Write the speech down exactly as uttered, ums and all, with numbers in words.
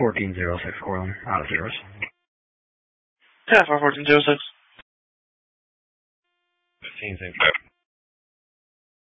fourteen zero six, Corlin. Out of zeros. Yeah, for fourteen zero six. fifteen, same.